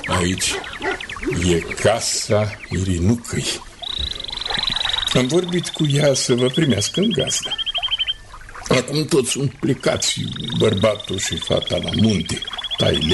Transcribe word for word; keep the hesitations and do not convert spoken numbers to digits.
Aici e casa Irinucăi. Am vorbit cu ea să vă primească în gazdă. Acum toți sunt plecați, bărbatul și fata la munte. Tai